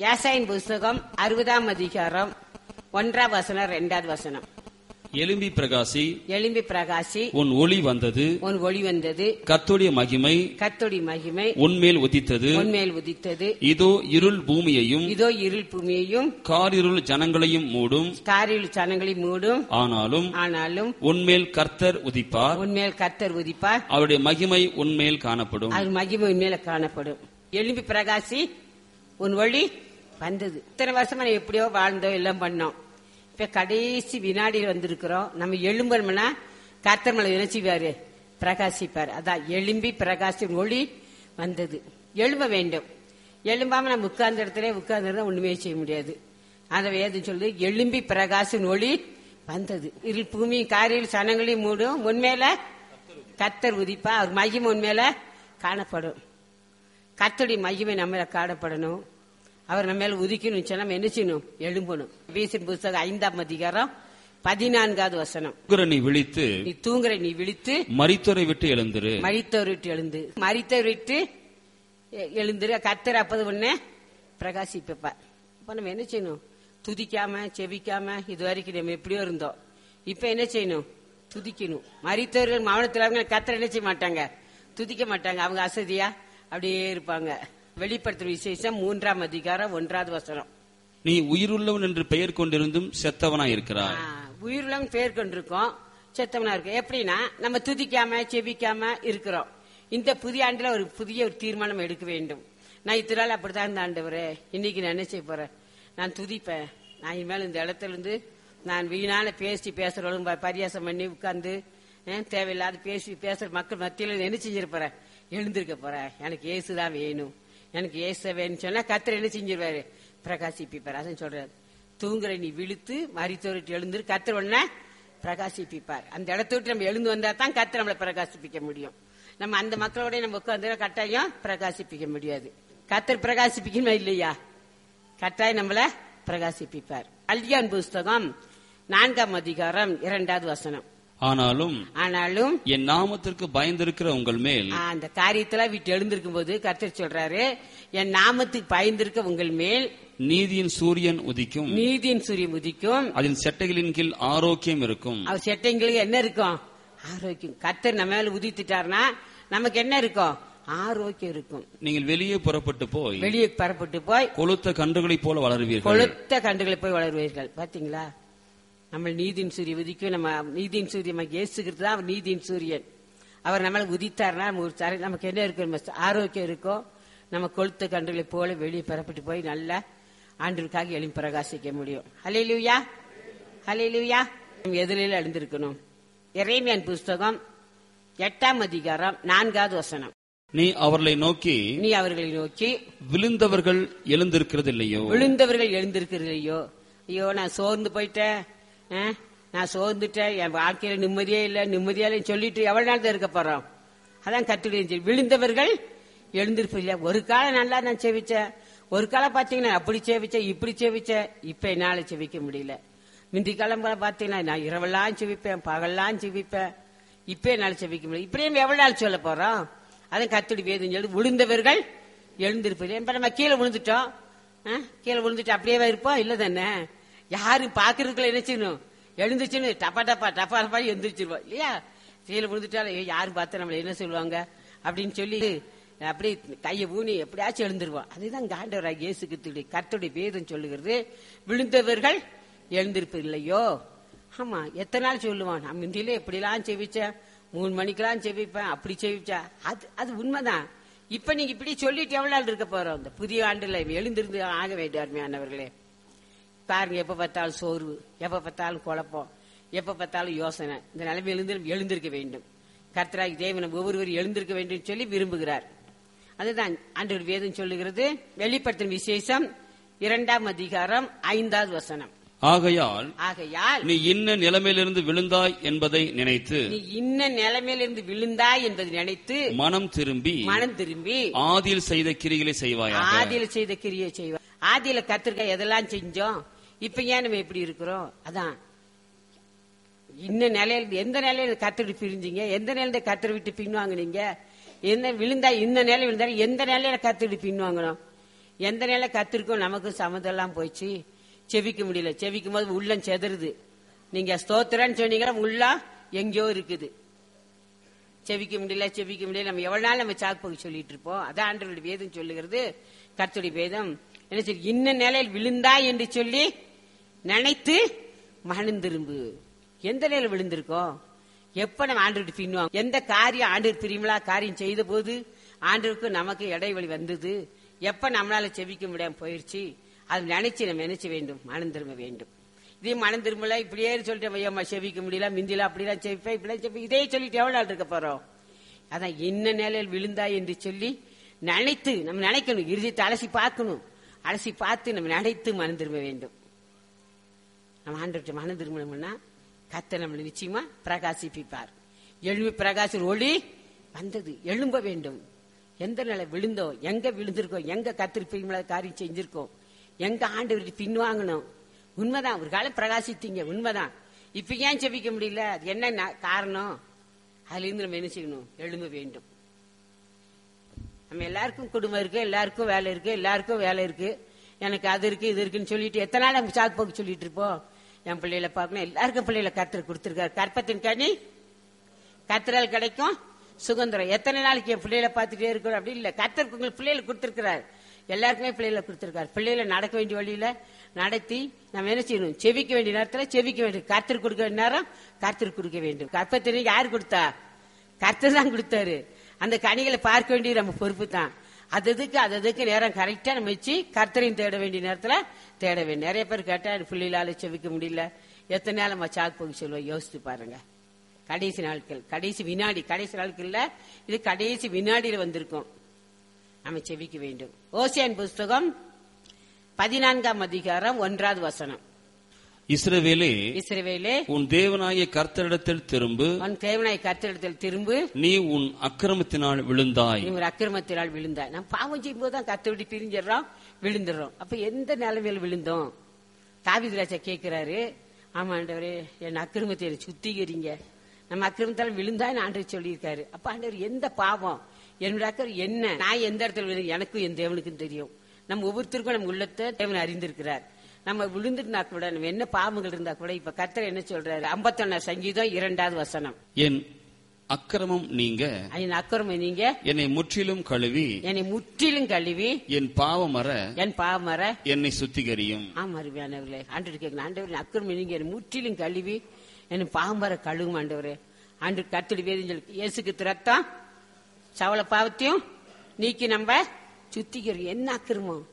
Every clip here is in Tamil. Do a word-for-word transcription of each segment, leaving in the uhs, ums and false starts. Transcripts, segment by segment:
ஏசாயின் புஸ்தகம் அறுபதாம் அதிகாரம் ஒன்றாம் வசனம் இரண்டாவது வசனம். எழும்பி பிரகாசி, எழும்பி பிரகாசி, உன் ஒளி வந்தது, உன் ஒளி வந்தது, கர்த்தருடைய மகிமை கர்த்தருடைய மகிமை உன்மேல் உதித்தது, உன்மேல் உதித்தது. இதோ இருள் பூமியையும் இதோ இருள் பூமியையும் காரிருள் ஜனங்களையும் மூடும், காரில் ஜனங்களை மூடும். ஆனாலும் ஆனாலும் உன்மேல் கர்த்தர் உதிப்பார், உன்மேல் கர்த்தர் உதிப்பார், அவருடைய மகிமை உன்மேல் காணப்படும். அது மகிமை உன்மேல காணப்படும். எழும்பி பிரகாசி, உன் ஒளி வந்தது. இத்தனை வருஷமா நம்ம எப்படியோ வாழ்ந்தோம், எல்லாம் பண்ணோம். இப்ப கடைசி வினாடியில் வந்திருக்கிறோம். நம்ம எழும்பணும்னா கர்த்தர் மேல நினைச்சுவாரு, பிரகாசிப்பார். அதான் எழும்பி பிரகாசி, ஒளி வந்தது. எழும்ப வேண்டும். எழும்பாம நம்ம உட்கார்ந்த இடத்துல உட்கார்ந்து ஒண்ணுமே செய்ய முடியாது. அந்த வேதம் சொல்லுது, எழும்பி பிரகாசின் ஒளி வந்தது. இருள் பூமி காரில் சனங்களையும் மூடும், உண்மையில கர்த்தர் உதிப்பா, அவர் மகிமை உண்மையில காணப்படும். கர்த்தருடைய மகிமை நம்ம காணப்படணும். அவர் நம்ம மேல உதிக்கணும் சொன்னா நம்ம என்ன செய்யணும்? எழும்பணும். எபேசியர் புஸ்தகம் ஐந்தாம் அதிகாரம் பதினான்காவது வசனம். நீ விழித்து, நீ தூங்குற நீ விழித்து மரித்தோரை விட்டு எழுந்திரு, மரித்தோரை விட்டு எழுந்து, மரித்தோரை விட்டு எழுந்துரு. கர்த்தர் அப்பது ஒண்ணு பிரகாசிப்பார். அப்ப நம்ம என்ன செய்யணும்? துதிக்காம செவிக்காம இது வரைக்கும் நம்ம எப்படியோ இருந்தோம். இப்ப என்ன செய்யணும்? துதிக்கணும். மரித்தவர்கள் மௌனத்தில் கர்த்தர் என்ன செய்ய மாட்டாங்க? துதிக்க மாட்டாங்க. அவங்க அசதியா அப்படியே இருப்பாங்க. வெளிப்படுத்தும் விசேஷம் மூன்றாம் அதிகாரம் ஒன்றாவது வசனம். நீ உயிருள்ளவன் என்று பெயர் கொண்டிருந்தும் செத்தவனா இருக்கிறாய். உயிருள்ளவன் பெயர் கொண்டிருக்கோம், செத்தவனா இருக்கு. எப்படின்னா நம்ம துதிக்காம செபிக்காம இருக்கிறோம். இந்த புதிய ஆண்டுல ஒரு புதிய ஒரு தீர்மானம் எடுக்க வேண்டும். நான் இத்தனால அப்படித்தான் இருந்த ஆண்டவரே, இன்னைக்கு நான் என்ன செய்ய போறேன்? நான் துதிப்பேன். நான் இனிமேல் இந்த இடத்துல இருந்து நான் வீணான பேசி பேசுறவளும் பரியாசம் பண்ணி உட்கார்ந்து தேவையில்லாத பேசி பேசுற மக்கள் மத்தியில் என்ன செஞ்சிருப்பேன்? எழுந்திருக்க போறேன். எனக்கு ஏசுதான் வேணும், எனக்கு ஏச வேணும்னு சொன்னா கர்த்தர் என்ன செஞ்சிருவாரு? பிரகாசிப்பார். அதான் சொல்றாரு, தூங்குற நீ விழுத்து மரித்தோரிட்டு எழுந்துரு, கர்த்தர் ஒன்ன பிரகாசிப்பார். அந்த இடத்த விட்டு நம்ம எழுந்து வந்தா தான் கர்த்தர் நம்மளை பிரகாசிப்பிக்க முடியும். நம்ம அந்த மக்களோட நம்ம உட்காந்து கட்டாயம் பிரகாசிப்பிக்க முடியாது. கர்த்தர் பிரகாசிப்பிக்கணும் இல்லையா? கட்டாயம் நம்மள பிரகாசிப்பார். அல்கியான் புஸ்தகம் நான்காம் அதிகாரம் இரண்டாவது வசனம். ஆனாலும் ஆனாலும் என் நாமத்திற்கு பயந்திருக்கிற உங்கள் மேல், அந்த காரியத்துல விட்டு எழுந்திருக்கும் போது கர்த்தர் சொல்றாரு, என் நாமத்துக்கு பயந்திருக்க உங்கள் மேல் நீதியின் சூரியன் உதிக்கும், நீதியின் சூரியன் உதிக்கும், அதன் செட்டைகளின் கீழ் ஆரோக்கியம் இருக்கும். அவர் செட்டைங்களுக்கு என்ன இருக்கும்? ஆரோக்கியம். கர்த்தர் நம்ம மேல உதித்துட்டார்னா நமக்கு என்ன இருக்கும்? ஆரோக்கியம் இருக்கும். நீங்கள் வெளியே புறப்பட்டு போய் வெளியே புறப்பட்டு போய் கொளுத்த கன்றுகளை போல வளருவீர்கள், கொளுத்த கன்றுகளை போய் வளருவீர்கள். பாத்தீங்களா? நம்ம நீதியின் சூரியன் உதிக்கும். நம்ம நீதியின் சூரியன் இயேசுகிறது தான் அவர் நீதியின் சூரியன். அவர் நம்மள உதித்தார்னா நமக்கு என்ன இருக்கும்? ஆரோக்கியம் இருக்கும். நம்ம கொளுத்த கன்றுகளை போல வெளியே புறப்பட்டு போய் நல்ல ஆண்டிற்காக எழும்பி பிரகாசிக்க முடியும். ஹல்லேலூயா, ஹல்லேலூயா. எதிரில் எழுந்திருக்கணும். எரேமியாவின் புஸ்தகம் எட்டாம் அதிகாரம் நான்காவது வசனம். நீ அவர்களை நோக்கி, நீ அவர்களை நோக்கி விழுந்தவர்கள் எழுந்திருக்கிறது இல்லையோ, விழுந்தவர்கள் எழுந்திருக்கிறது இல்லையோ. ஐயோ, நான் சோர்ந்து போயிட்டேன், நான் சோர்ந்துட்டேன், என் வாழ்க்கையில நிம்மதியே இல்லை, நிம்மதியா சொல்லிட்டு எவ்வளவு நாள் தான் இருக்க போறோம்? அதான் கத்துடைய விழுந்தவர்கள் எழுந்திருப்பதில்லை. ஒரு காலம் நல்லா நான் செவிச்சேன், ஒரு காலம் பாத்தீங்கன்னா அப்படி செவிச்சேன், இப்படி செவிச்சேன். இப்ப என்னால செவிக்க முடியல. முந்தி காலம் பாத்தீங்கன்னா நான் இரவெல்லாம் செவிப்பேன், பகல்லாம் செவிப்பேன். இப்ப என்னால செவிக்க முடியல. இப்படியே எவ்வளவு நாள் சொல்ல போறோம்? அதான் கத்துடி வேதம் சொல்லி விழுந்தவர்கள் எழுந்திருப்பதில்லை. இப்ப நம்ம கீழே விழுந்துட்டோம், கீழே விழுந்துட்டு அப்படியே இருப்போம்? இல்ல தானே? யாரும் பாக்குறதுக்குள்ள என்ன செய்யணும்? எழுந்துச்சுன்னு டப்பா டப்பா டப்பா டப்பா எழுந்திரிச்சிருவோம் இல்லையா? கீழே விழுந்துட்டாலும் யாரும் பார்த்து நம்மள என்ன சொல்லுவாங்க அப்படின்னு சொல்லி அப்படியே கையை ஊனி எப்படியாச்சும் எழுந்துருவோம். அதுதான் ஆண்டவராகிய இயேசு கிறிஸ்துவின் கர்த்தருடைய வேதம் சொல்லுகிறது, விழுந்தவர்கள் எழுந்திருப்பது இல்லையோ. ஆமா, எத்தனை நாள் சொல்லுவான்? நான் முந்தியில எப்படிலாம் செவிச்சேன், மூணு மணிக்கெல்லாம் செவிப்பேன், அப்படி செவிச்சா. அது அது உண்மைதான். இப்ப நீங்க இப்படி சொல்லிட்டு எவ்வளவு நாள் இருக்க போறோம்? இந்த புதிய ஆண்டுல எழுந்திருந்து ஆக வேண்டிய அருமையானவர்களே. பாருங்க, எப்ப பார்த்தாலும் சோர்வு, எப்ப பார்த்தாலும் குழப்பம், எப்ப பார்த்தாலும் யோசனை. இந்த நிலைமையிலிருந்து எழுந்திருக்க வேண்டும். கர்த்தராகி தேவன் ஒவ்வொருவரும் எழுந்திருக்க வேண்டும் சொல்லி விரும்புகிறார். அதுதான் ஆண்டவர் வேதம் சொல்லுகிறது. வெளிப்படுத்தும் விசேஷம் இரண்டாம் அதிகாரம் ஐந்தாவது வசனம். ஆகையால் ஆகையால் நீ இன்ன நிலைமையிலிருந்து விழுந்தாய் என்பதை நினைத்து, நீ இன்ன நிலைமையிலிருந்து விழுந்தாய் என்பதை நினைத்து மனம் திரும்பி மனம் திரும்பி ஆதியில் செய்த கிரிகளை செய்வாயாக. ஆதியில் செய்த கிரியை செய்வாய். ஆதியில கத்திரிக்கா எதெல்லாம் செஞ்சோம், இப்ப ஏன் நம்ம எப்படி இருக்கிறோம்? அதான் இன்ன நிலையில எந்த நிலையில கத்திரி பிரிஞ்சீங்க, எந்த நிலையில கத்திரி விட்டு பின்வாங்கினீங்க, என்ன விழுந்தா இந்த நிலை விழுந்தா எந்த நிலையில கத்திரி பின்வாங்கணும்? எந்த நேர கத்திருக்கும் நமக்கும் சம்மதெல்லாம் போச்சு, செவிக்க முடியல. செவிக்கும் போது உள்ளம் செதறுது. நீங்க ஸ்தோத்திரன்னு சொன்னீங்கன்னா உள்ளம் எங்கேயோ இருக்குது. செவிக்க முடியல செவிக்க முடியல நம்ம எவ்வளவு நாள் நம்ம சாக்கு சொல்லிட்டு இருப்போம். அதான் ஆண்டவருடைய வேதம் சொல்லுகிறது. கர்த்தருடைய வேதம் என்ன சொல்லி, இன்ன நிலையில் விழுந்தா என்று சொல்லி நினைத்து மனம் திரும்பு. எந்த நிலையில விழுந்திருக்கோம்? எப்ப நம்ம ஆண்டவருக்கு பின்னுவோம்? எந்த காரியம் ஆண்டவர் பிரியுங்களா காரியம் செய்த போது ஆண்டவருக்கு நமக்கு இடைவெளி வந்தது? எப்ப நம்மளால செவிக்க முடியாம போயிருச்சு, அது நினைச்சு நம்ம நினைச்ச வேண்டும், மனம் திரும்ப வேண்டும். இதே மனம் திரும்பல இப்படியே சொல்லிட்டு செவிக்க முடியல, மிந்தில அப்படிலாம் செவிப்பேன், இப்படிலாம் செவி, இதே சொல்லிட்டு எவ்வளவு நாள் இருக்க போறோம்? அதான் இன்ன நிலையில் விழுந்தா என்று சொல்லி நினைத்து நம்ம நினைக்கணும். இறுதியத்தை அலசி பார்க்கணும். அலசி பார்த்து நம்ம நினைத்து மனம் திரும்ப வேண்டும். நம்ம ஆண்டவர்கிட்ட மனம் திரும்பணும்னா கர்த்தர் நம்மளை நிச்சயமா பிரகாசிப்பார். எழும்பி பிரகாசி ஒளி வந்தது, எழும்ப வேண்டும். எந்த நிலை விழுந்தோம், எங்க விழுந்திருக்கோம், எங்க கத்திரிப்பீங்களா காரியம் செஞ்சிருக்கோம், எங்க ஆண்டவருக்கு பின்வாங்கணும். உண்மைதான், ஒரு காலம் பிரகாசித்தீங்க, உண்மைதான். இப்ப ஏன் செபிக்க முடியல? அது என்ன காரணம்? அதுல இருந்து நம்ம என்ன செய்யணும்? எழும்ப வேண்டும். நம்ம எல்லாருக்கும் குடும்பம் இருக்கு, எல்லாருக்கும் வேலை இருக்கு, எல்லாருக்கும் வேலை இருக்கு, எனக்கு அது இருக்கு இது இருக்குன்னு சொல்லிட்டு எத்தனை நாள் நம்ம சாக்கு போக்கு சொல்லிட்டு இருப்போம். என் பிள்ளைகளை பார்க்கணும், எல்லாருக்கும் பிள்ளைகளை கர்த்தர் கொடுத்திருக்காரு. கற்பத்தின் கனி கர்த்தரால் கிடைக்கும் சுதந்திரம். எத்தனை நாளைக்கு என் பிள்ளைகளை பார்த்துட்டே இருக்கிறோம்? அப்படி இல்ல, கர்த்தர் உங்களுக்கு பிள்ளைகளை கொடுத்திருக்கிறார். எல்லாருக்குமே பிள்ளைகளை கொடுத்திருக்காரு. பிள்ளைகளை நடக்க வேண்டிய வழியில நடத்தி நம்ம என்ன செய்யணும்? செவிக்க வேண்டிய நேரத்துல செவிக்க வேண்டும். கர்த்தர் கொடுக்க வேண்டிய நேரம் கர்த்தர் கொடுக்க வேண்டும். கற்பத்தினை யாரு கொடுத்தா? கர்த்தர் தான் கொடுத்தாரு. அந்த கனிகளை பார்க்க வேண்டிய நம்ம பொறுப்பு தான். அதுக்கு அதுக்கு நேரம் கரெக்டா நம்ம வச்சு கர்த்தரையும் தேட வேண்டிய நேரத்துல தேட வேண்டும். நிறைய பேர் கேட்டா பிள்ளைகளால செவிக்க முடியல, எத்தனை நாள் நம்ம சாக்கு போக்கு சொல்லுவோம்? யோசித்து பாருங்க. கடைசி நாட்கள், கடைசி வினாடி, கடைசி நாட்கள்ல இது கடைசி வினாடியில வந்திருக்கும். நம்ம செவிக்க வேண்டும். ஓசியான் புஸ்தகம் பதினான்காம் அதிகாரம் ஒன்றாவது வசனம். இஸ்ரவேலே, இஸ்ரவேலே, உன் தேவனாய கர்த்தரிடத்தில் திரும்பு, உன் தேவனாய கர்த்தரிடத்தில் திரும்பு, நீ உன் அக்கிரமத்தினால் விழுந்தாய். நீ ஒரு அக்கிரமத்தினால் விழுந்தாய். நம்ம பாவம் செய்யும் போது தான் கர்த்தரை விட்டு பிரிஞ்சிடறோம், விழுந்துடுறோம். அப்ப எந்த நிலைமையில விழுந்தோம்? தாவீது ராஜா கேட்கிறாரு, ஆமா ஆண்டவரே, என் அக்கிரமத்தை சுத்திகரிங்க. நம்ம அக்கிரமத்தால் விழுந்தான்னு ஆண்டவர் சொல்லியிருக்காரு. அப்ப ஆண்டவர் எந்த பாவம், என்னோட அக்கறை என்ன, நான் எந்த இடத்துல விழுந்து எனக்கும் என் தேவனுக்கும் தெரியும். நம்ம ஒவ்வொருத்தருக்கும் நம்ம உள்ளத்தை தேவன் அறிந்திருக்கிறார். நம்ம விழுந்திருந்தா கூட, நம்ம என்ன பாவங்கள் இருந்தா கூட, இப்ப கர்த்தர் என்ன சொல்றாரு? ஐம்பத்தி ஒன்னாம் சங்கீதம் இரண்டாவது வசனம். என் அக்கிரமம் நீங்க, என் அக்கிரமம் நீங்க, என்னை முற்றிலும் கழுவி, என்னை முற்றிலும் கழுவி, என் பாவமற, என் பாவமற என்னை சுத்திகரியும். ஆமா அருமையானவர்களே, ஆண்டவர் கேட்கணும், ஆண்டவர் அக்கிரமம் நீங்க என்னை முற்றிலும் கழுவி என் பாவமற கழுவும் ஆண்டவரே. ஆண்டு கர்த்தருடைய வேதம் சொல்லி, இயேசுக்கு ரத்தம் சவள பாவத்தையும் நீக்கி நம்ம சுத்திகரி. என்ன அக்கிரமம்,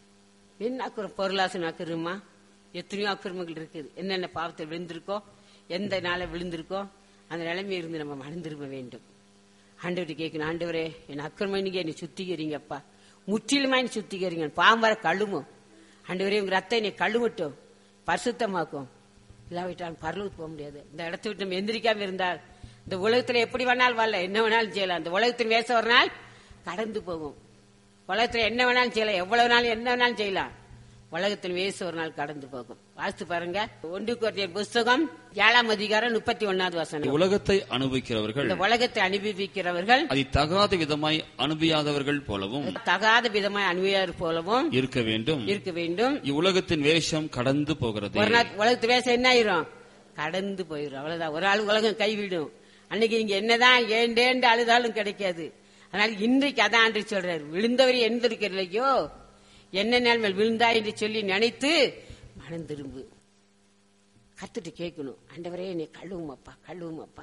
என்ன அக்கிரம்? பொருளாசன அக்கிரமா, எத்தனையோ அக்கிரமங்கள் இருக்குது. என்னென்ன பாவத்தில் விழுந்திருக்கோம், எந்த நாள விழுந்திருக்கோம், அந்த நிலைமை இருந்து நம்ம மனம் திரும்ப வேண்டும். ஆண்டவரை கேட்கணும், ஆண்டவரே என் அக்கிரமம் நீங்க என்னை சுத்திகரிங்கப்பா, முற்றிலுமா என்னை சுத்திகரிங்க, பாவம் வர கழுவும். ஆண்டவரே உங்க ரத்தம் என்னை கழுவட்டும், பரிசுத்தமாக்கும். இல்லாவிட்டால் பரலோகத்துக்கு போக முடியாது. இந்த இடத்த விட்டு நம்ம எந்திரிக்காம இருந்தால் இந்த உலகத்துல எப்படி வேணாலும் வரல, என்ன வேணாலும் செய்யலாம். இந்த உலகத்தின் வேச ஒரு நாள் கடந்து போகும். உலகத்துல என்ன வேணாலும் செய்யலாம், எவ்வளவு நாள் என்ன வேணாலும் செய்யலாம். உலகத்தின் வேச ஒரு நாள் கடந்து போகும். வாசித்து பாருங்க, ஒன்று கொரிந்தியர் புஸ்தகம் ஏழாம் அதிகாரம் முப்பத்தி ஒன்னாவது வசனம். உலகத்தை அனுபவிக்கிறவர்கள், இந்த உலகத்தை அனுபவிக்கிறவர்கள் அதை தகாத விதமாய் அனுபவியாதவர்கள் போலவும், தகாத விதமாய் அனுபவியார் போலவும் இருக்க வேண்டும் இருக்க வேண்டும். இவ்வுலகத்தின் வேஷம் கடந்து போகிறது. ஒரு நாள் உலகத்து வேஷம் என்ன ஆயிரும்? கடந்து போயிடும். அவ்வளவுதான். ஒரு ஆள் உலகம் கைவிடும். அன்னைக்கு நீங்க என்னதான் ஏண்டேண்டு அழுதாலும் கிடைக்காது. அதனால இன்றைக்கு அதான் ஆண்டு சொல்றாரு, விழுந்தவரை எந்திருக்கிறலையோ என்ன நிலைமையில் விழுந்தா என்று சொல்லி நினைத்து மனம் திரும்பு. கத்துட்டு கேட்கணும், ஆண்டவரே என்னை கழுவும் அப்பா, கழுவும் அப்பா,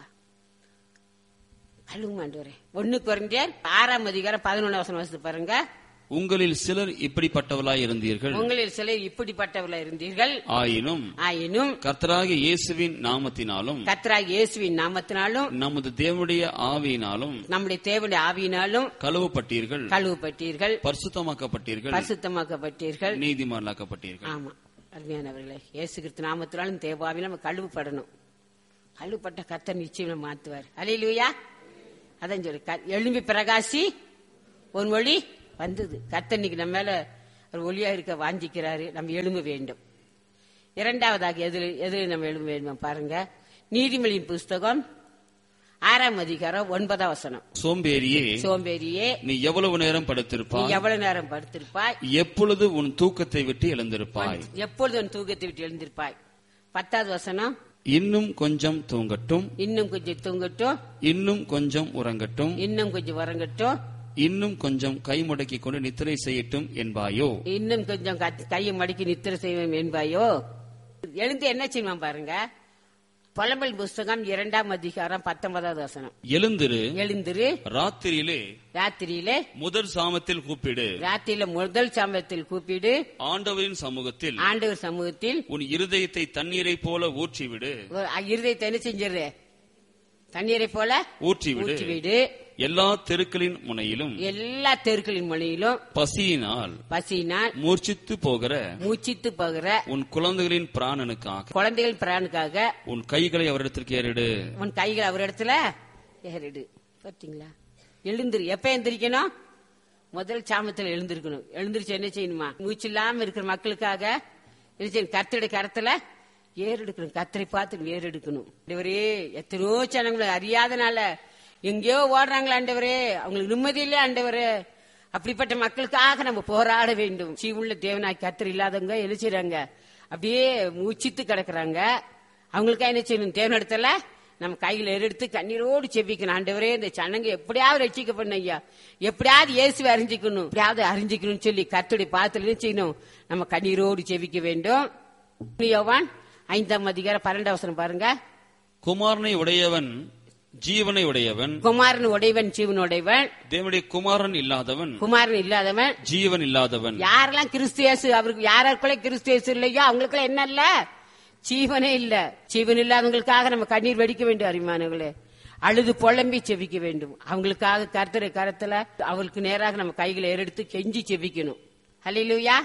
கழுவும் ஆண்டவரே. ஒண்ணு கொரிந்தியர் ஆறாம் அதிகாரம் பதினொன்னு வசனம் வாசித்து பாருங்க. உங்களில் சிலர் இப்படிப்பட்டவர்களாய் இருந்தீர்கள், உங்களில் சிலர் இப்படிப்பட்டவர்களாய் இருந்தீர்கள். ஆயினும் ஆயினும் கர்த்தராகிய இயேசுவின் நாமத்தினாலும், கர்த்தராகிய இயேசுவின் நாமத்தினாலும், நமது தேவனுடைய ஆவியினாலும், நம்முடைய தேவனுடைய ஆவியினாலும் கழுவப்பட்டீர்கள், கழுவப்பட்டீர்கள், பரிசுத்தமாக்கப்பட்டீர்கள், பரிசுத்தமாக்கப்பட்டீர்கள், நீதிமான்களாக்கப்பட்டீர்கள். ஆமா அருமையானவர்களே, இயேசு கிறிஸ்து நாமத்தினாலும் தேவாவிலும் நம்ம கழுவப்படணும். கழுவப்பட்ட கர்த்தர் நிச்சயம் மாத்துவார். அல்லேலூயா. அதான் சொல்லி எழும்பி பிரகாசி ஒரு மொழி வந்தது. கர்த்தர் இன்னைக்கு நம்ம மேல ஒரு ஒளியா இருக்க வாஞ்சிக்கிறாரு. நம்ம எழும்ப வேண்டும். இரண்டாவதாக எதில் எதில் நம்ம எழும்ப வேண்டும் பாருங்க. நீதிமொழியின் புஸ்தகம் ஆறாம் அதிகாரம் ஒன்பதாம் வசனம். சோம்பேறியே சோம்பேறியே, நீ எவ்வளவு நேரம் நீ படுத்திருப்பாய்? எவ்வளவு நேரம் படுத்திருப்பாய்? எப்பொழுது உன் தூக்கத்தை விட்டு எழுந்திருப்பாய்? எப்பொழுது உன் தூக்கத்தை விட்டு எழுந்திருப்பாய்? பத்தாவது வசனம். இன்னும் கொஞ்சம் தூங்கட்டும், இன்னும் கொஞ்சம் தூங்கட்டும், இன்னும் கொஞ்சம் உறங்கட்டும், இன்னும் கொஞ்சம் உறங்கட்டும், இன்னும் கொஞ்சம் கை முடக்கிக் கொண்டு நித்திரை செய்யட்டும் என்பாயோ? இன்னும் கொஞ்சம் கத்- கையை மடக்கி நித்திரை செய்வோம் என்பாயோ? எழுந்து என்ன செய்வான் பாருங்க. புலம்பல் புஸ்தகம் இரண்டாம் அதிகாரம் பத்தொன்பதாவது வசனம். எழுந்திரு, எழுந்திரு, ராத்திரியிலே ராத்திரியிலே முதல் சாமத்தில் கூப்பிடு, ராத்திரியில முதல் சாமத்தில் கூப்பிடு, ஆண்டவரின் சமூகத்தில் ஆண்டவர் சமூகத்தில் உன் இருதயத்தை தண்ணீரை போல ஊற்றிவிடு, இருதயத்தை என்ன செஞ்சிரு? தண்ணீரை போல ஊற்றிவிடு. ஊற்றிவிடு. எல்லா தெருக்களின் முனையிலும் எல்லா தெருக்களின் மொழியிலும் பசியினால் பசியினால் மூர்ச்சித்து போகிற மூச்சித்து போகிற உன் குழந்தைகளின் பிராணனுக்காக குழந்தைகள் பிராணுக்காக உன் கைகளை அவரிடத்திற்கு ஏறிடு. உன் கைகள் அவர் இடத்துல ஏறிடு. பார்த்தீங்களா? எழுந்திரு. எப்ப எழுந்திருக்கணும்? முதல் சாமத்தில் எழுந்திருக்கணும். எழுந்திருச்சு என்ன செய்யணுமா? மூச்சு இல்லாம இருக்கிற மக்களுக்காக என்ன செய்யணும்? கர்த்தருடைய கரத்துல ஏறெடுக்கணும். கர்த்தரை பார்த்து ஏறெடுக்கணும். ஆண்டவரே, எத்தனையோ ஜனங்களை அறியாதனால எங்கேயோ ஓடுறாங்களா ஆண்டவரே, அவங்களுக்கு நிம்மதி இல்லையா ஆண்டவரே? அப்படிப்பட்ட மக்களுக்காக நம்ம போராட வேண்டும். சீவுள்ள தேவனாய் கர்த்தர் இல்லாதவங்க என்ன செய்றாங்க? அப்படியே மூச்சித்து கிடக்குறாங்க. அவங்களுக்கா என்ன செய்யணும்? தேவனிடத்துல நம்ம கையில் எடுத்து கண்ணீரோடு செபிக்கணும். ஆண்டவரே, இந்த சனங்க எப்படியாவது ரட்சிக்கப்படணும் ஐயா, எப்படியாவது இயேசுவை அறிஞ்சிக்கணும், எப்படியாவது அறிஞ்சிக்கணும்னு சொல்லி கர்த்தருடைய பாத்துல என்ன செய்யணும்? நம்ம கண்ணீரோடு செபிக்க வேண்டும். யோவான் ஐந்தாம் அதிகாரம் பன்னெண்டாம் வசனம் பாருங்க. குமாரனை உடையவன் ஜீவனை உடையவன், குமாரன் உடையவன் ஜீவன் உடையவன், தேவனுடைய குமாரன் இல்லாதவன் குமாரன் இல்லாதவன் ஜீவன் இல்லாதவன். யாரெல்லாம் கிறிஸ்தியேசு அவருக்கு யாருக்குள்ள கிறிஸ்தியேசு இல்லையோ அவங்களுக்குள்ள என்ன இல்ல? ஜீவனே இல்ல. ஜீவன் இல்லாதவங்களுக்காக நம்ம கண்ணீர் வெடிக்க வேண்டும். அருமையானவர்களே, அழுது புலம்பி செபிக்க வேண்டும். அவங்களுக்காக கர்த்தருடைய கரத்துல அவளுக்கு நேராக நம்ம கைகளை ஏறெடுத்து கெஞ்சி செபிக்கணும். ஹல்லேலூயா.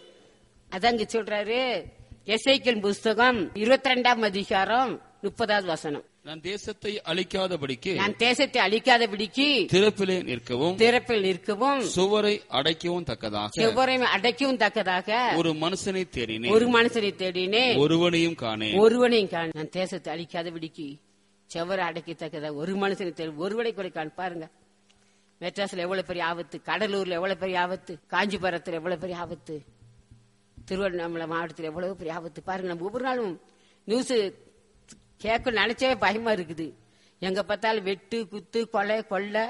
அதாங்க சொல்றாரு எசேக்கியேல் புஸ்தகம் இருபத்தி ரெண்டாம் அதிகாரம் முப்பதாவது வசனம். நான் தேசத்தை அழிக்காதபடிக்கு நான் தேசத்தை அழிக்காதபடிக்கு திறப்பிலே நிற்கவும் திறப்பில் நிற்கவும் சுவரை அடைக்கவும் தக்கதாக செவ்வரையும் அடைக்கவும் தக்கதாக ஒரு மனுஷனை தேடினேன், ஒரு மனுஷனை தேடினேன், ஒருவனையும் காணேன். ஒருவனையும் காண. நான் தேசத்தை அழிக்காதபடிக்கு செவ்வரை அடைக்கத்தக்கதாக ஒரு மனுஷனை தேடி ஒருவனை கூட காண. பாருங்க, மெட்ராஸ்ல எவ்வளவு பெரிய ஆபத்து, கடலூர்ல எவ்வளவு பெரிய ஆபத்து, காஞ்சிபுரத்துல எவ்வளவு பெரிய ஆபத்து, திருவண்ணாமலை மாவட்டத்தில் எவ்வளவு பெரிய ஆபத்து. பாருங்க, நம்ம ஒவ்வொரு நாளும் நியூஸ் கேட்க நினைச்சவே பயமா இருக்குது. எங்க பார்த்தாலும் வெட்டு குத்து கொலை கொள்ளை,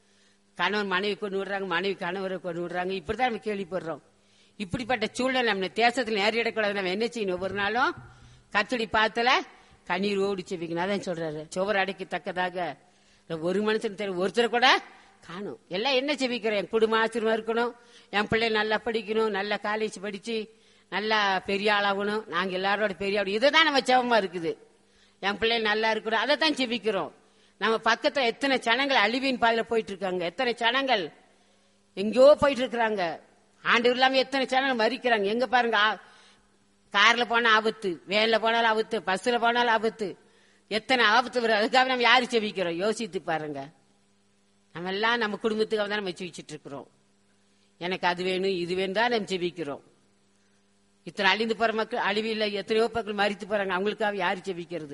கணவன் மனைவி கொண்டு விடுறாங்க, மனைவி கணவரை கொண்டு விடுறாங்க. இப்படிதான் நம்ம கேள்விப்படுறோம். இப்படிப்பட்ட சூழ்நிலை நம்ம தேசத்தில் நேரிடக்கூடாது. நம்ம என்ன செய்யணும்? ஒவ்வொரு நாளும் கர்த்தருடைய பாத்துல கண்ணீர் ஓடி செவிக்கணும். அதான் சொல்றாரு, சுவர் அடைக்கத்தக்கதாக ஒரு மனுஷன் தெரியும் ஒருத்தர் கூட காணும். எல்லாம் என்ன செவிக்கிறோம்? என் குடும்ப ஆசிரியமா இருக்கணும், என் பிள்ளை நல்லா படிக்கணும், நல்லா காலேஜ் படிச்சு நல்லா பெரிய ஆளாகணும், நாங்க எல்லாரோட பெரிய ஆள். இதுதான் நம்ம செவமா இருக்குது. என் பிள்ளை நல்லா இருக்கணும், அதை தான் செபிக்கிறோம். நம்ம பக்கத்துல எத்தனை ஜனங்கள் அழிவின் பாதையில போயிட்டு இருக்காங்க, எத்தனை ஜனங்கள் எங்கேயோ போயிட்டு இருக்கிறாங்க. ஆண்டவர் இல்லாம எத்தனை ஜனங்கள் மறிக்கிறாங்க. எங்க பாருங்க, கார்ல போனா ஆபத்து, வேன்ல போனாலும் ஆபத்து, பஸ்ல போனாலும் ஆபத்து, எத்தனை ஆபத்து வரும். அதுக்காக நம்ம யாரு செபிக்கிறோம்? யோசித்து பாருங்க. நம்ம எல்லாம் நம்ம குடும்பத்துக்காக தான் நம்ம செபிச்சுட்டு இருக்கிறோம். எனக்கு அது வேணும் இது வேணும் தான் நம்ம செபிக்கிறோம். இத்தனை அழிந்து போற மக்கள் அழிவில்லை, எத்தனையோ மக்கள் மறித்து போறாங்க, அவங்களுக்காக யாரு செபிக்கிறது?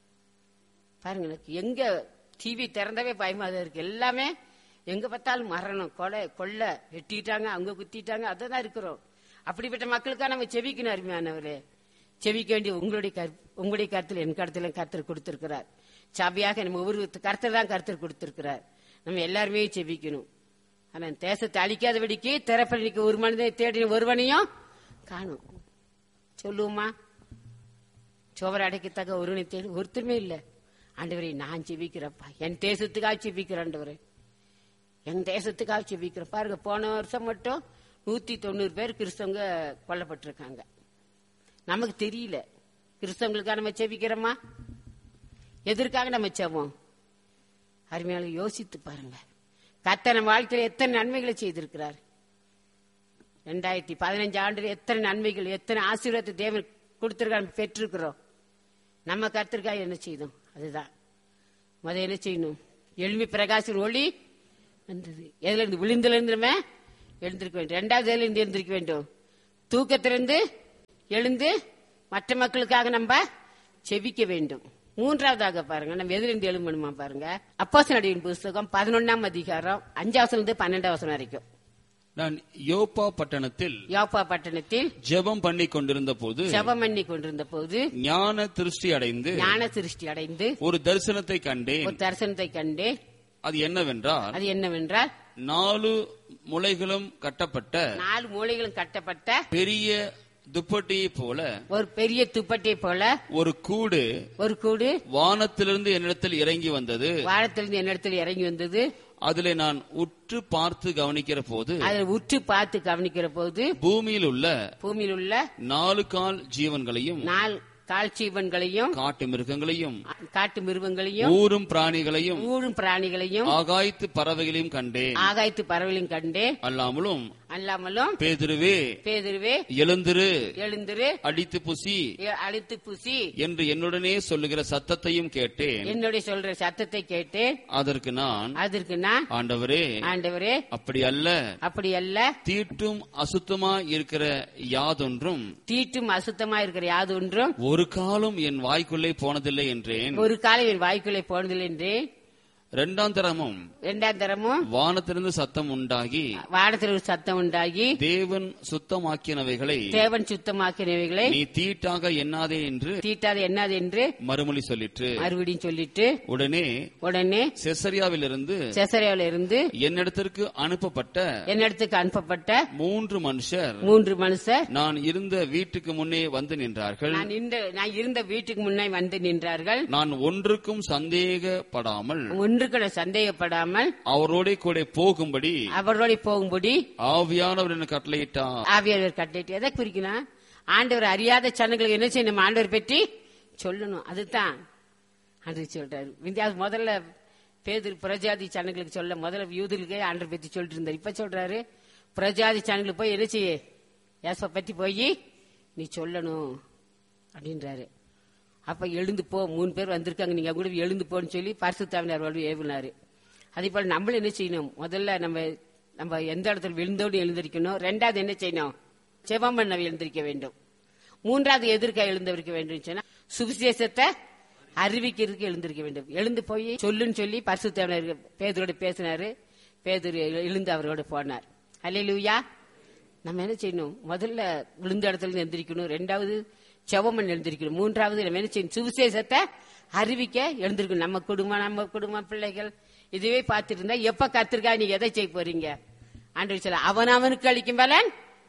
பாருங்க, எனக்கு எங்க டிவி திறந்தவே பயமா தான் இருக்கு. எல்லாமே எங்க பார்த்தாலும் மரணம், கொலை கொள்ளை, வெட்டிட்டாங்க, அவங்க குத்திட்டாங்க, அதான் இருக்கிறோம். அப்படிப்பட்ட மக்களுக்காக நம்ம செபிக்கணும். அருமையானவரே, செபிக்க வேண்டிய உங்களுடைய உங்களுடைய கருத்துல என் கருத்துல கருத்தர் கொடுத்திருக்கிறார். சபையாக நம்ம ஒவ்வொரு கருத்தர் தான் கருத்தர் கொடுத்திருக்கிறார். நம்ம எல்லாருமே செபிக்கணும். ஆனா தேசத்தை அழிக்காதபடிக்கு திறப்பணிக்கு ஒரு மனிதனை தேடி ஒருவனையும் காணும். சொல்லுவோமா? சோவரை அடைக்கத்தக்க ஒருவனை தேடி ஒருத்தருமே இல்ல. ஆண்டவரே, நான் செபிக்கிறப்பா, என் தேசத்துக்காக செபிக்கிறேன். ஆண்டவரே, என் தேசத்துக்காக செபிக்கிறேன். பாருங்க, போன வருஷம் மட்டும் நூத்தி தொண்ணூறு பேர் கிறிஸ்தவங்க கொல்லப்பட்டிருக்காங்க. நமக்கு தெரியல. கிறிஸ்தவங்களுக்காக நம்ம செபிக்கிறோமா? எதற்காக நம்ம செபம்? அருமையால யோசித்து பாருங்க. கர்த்தர் நம்ம வாழ்க்கையில எத்தனை நன்மைகளை செய்திருக்கிறார். ரெண்டாயிரத்தி பதினஞ்சு ஆண்டு எத்தனை நன்மைகள், எத்தனை ஆசீர்வாதத்தை தேவன் கொடுத்திருக்காரு, பெற்றிருக்கிறோம். நம்ம கர்த்தருக்காக என்ன செய்தோம்? அதுதான் முத என்ன செய்யணும்? எழுமி பிரகாசின் ஒளி வந்தது. எதுல இருந்து? விழுந்துல இருந்து நம்ம எழுந்திருக்க வேண்டும். ரெண்டாவது எதுல இருந்து எழுந்திருக்க வேண்டும்? தூக்கத்திலிருந்து எழுந்து மற்ற மக்களுக்காக நம்ம செபிக்க வேண்டும். மூன்றாவதாக பாருங்க, நம்ம எதிலிருந்து எழும்பணுமா பாருங்க. அப்போஸ்தலர்களின் புஸ்தகம் பதினொன்னாம் அதிகாரம் அஞ்சாவது இருந்து பன்னெண்டாம் வசனம் வரைக்கும். நான் யோப்பா பட்டணத்தில் யோப்பா பட்டணத்தில் ஜெபம் பண்ணி கொண்டிருந்த போது ஜெபம் பண்ணி கொண்டிருந்த போது ஞான திருஷ்டி அடைந்து ஞான திருஷ்டி அடைந்து ஒரு தரிசனத்தை கண்டேன். ஒரு தரிசனத்தை கண்டே. அது என்னவென்றால் அது என்னவென்றால் நாலு முளைகளும் கட்டப்பட்ட நாலு மூலைகளும் கட்டப்பட்ட பெரிய துப்பட்டியை போல ஒரு பெரிய துப்பட்டியை போல ஒரு கூடு ஒரு கூடு வானத்திலிருந்து என்னிடத்தில் இறங்கி வந்தது. வானத்திலிருந்து என்னிடத்தில் இறங்கி வந்தது. அதிலே நான் உற்று பார்த்து கவனிக்கிற போது அதில் உற்று பார்த்து கவனிக்கிற போது பூமியில் உள்ள பூமியில் உள்ள நாலு கால் ஜீவன்களையும் நாள் கால் ஜீவன்களையும் காட்டு மிருகங்களையும் காட்டு மிருகங்களையும் ஊரும் பிராணிகளையும் ஊரும் பிராணிகளையும் ஆகாயத்து பறவைகளையும் கண்டேன். ஆகாயத்து பறவைகளையும் கண்டே. அல்லாமலும் அல்லாமலும் பேதுருவே பேதுருவே எழுந்திரு எழுந்திரு அடித்து புசி அழித்து புசி என்று என்னுடனே சொல்லுகிற சத்தத்தையும் கேட்டேன். என்னுடைய சொல்ற சத்தத்தை கேட்டேன். அதற்கு நான் அதற்கு நான் ஆண்டவரே ஆண்டவரே அப்படி அல்ல, அப்படி அல்ல, தீட்டும் அசுத்தமா இருக்கிற யாதொன்றும் தீட்டும் அசுத்தமா இருக்கிற யாதொன்றும் ஒரு காலம் என் வாய்க்குள்ளே போனதில்லை என்றேன். ஒரு காலம் என் வாய்க்குள்ளே போனதில்லை என்றேன். இரண்டாம் தரமும் இரண்டாம் தரமும் வானத்திலிருந்து சத்தம் உண்டாகி வானத்தில் ஒரு சத்தம் உண்டாகி தேவன் சுத்தமாக்கினவைகளை தேவன் சுத்தமாக்கினவைகளை நீ தீட்டாக எண்ணாதே என்று தீட்டாது என்னாது என்று மறுமொழி சொல்லிட்டு மறுபடியும் சொல்லிட்டு உடனே உடனே செசரியாவிலிருந்து செசரியாவில் இருந்து என்னிடத்திற்கு அனுப்பப்பட்ட என்னிடத்துக்கு அனுப்பப்பட்ட மூன்று மனுஷர் மூன்று மனுஷர் நான் இருந்த வீட்டுக்கு முன்னே வந்து நின்றார்கள். நான் இந்த நான் இருந்த வீட்டுக்கு முன்னே வந்து நின்றார்கள். நான் ஒன்றுக்கும் சந்தேகப்படாமல் ஒன்றுக்கு சந்தேகப்படாமல் அவரோட கூட போகும்படி அவரோட போகும்படி ஆவியானவர் என்ன கட்டளையிட்டார். ஆவியானவர் கட்டளையிட்டு எதை குறிக்கணும்? ஆண்டவர் அறியாத சனங்களுக்கு என்ன செய்யணும்? ஆண்டவர் பற்றி சொல்லணும். அதுதான் ஆண்டவர் சொல்றாரு. விந்தியாவது முதல்ல பேதுரு பிரஜாதி சனங்களுக்கு சொல்ல முதல்ல யூதர்களுக்கே ஆண்டவர் பற்றி சொல்லிட்டு இருந்தார். இப்ப சொல்றாரு பிரஜாதி சனங்களுக்கு போய் என்ன செய்ய ஏசப்ப பற்றி போய் நீ சொல்லணும் அப்படின்றாரு. அப்ப எழுந்து போ, மூணு பேர் வந்திருக்காங்க, நீங்க கூட எழுந்து போன்னு சொல்லி பரிசுத்தாவினார் ஏவினாரு. அதே போல நம்மளும் என்ன செய்யணும்? முதல்ல நம்ம நம்ம எந்த இடத்துல விழுந்தோடு எழுந்திருக்கணும். ரெண்டாவது என்ன செய்யணும்? செபம் பண்ண எழுந்திருக்க வேண்டும். மூன்றாவது எதிர்க்க எழுந்திருக்க வேண்டும் சொன்னா சுவிசேஷத்தை அறிவிக்கிறதுக்கு எழுந்திருக்க வேண்டும். எழுந்து போய் சொல்லுன்னு சொல்லி பரிசுத்தாவினார் பேதுரோட பேசினாரு. பேதுரு எழுந்து அவரோட போனார். அல்லேலூயா. நம்ம என்ன செய்யணும்? முதல்ல விழுந்த இடத்துல எந்திரிக்கணும். ரெண்டாவது செவமன் எழுந்திருக்கணும். மூன்றாவது நம்ம என்ன செய்யணும்? சுவிசேஷத்தை அறிவிக்க எழுந்திருக்கணும். நம்ம குடும்பம் நம்ம குடும்பம் பிள்ளைகள் இதுவே பார்த்துட்டு இருந்தா எப்ப கத்திருக்கா நீங்க எதை செய்ய போறீங்க? ஆண்டவர் சொல்ல அவன் அவனுக்கு அளிக்கும் பலன்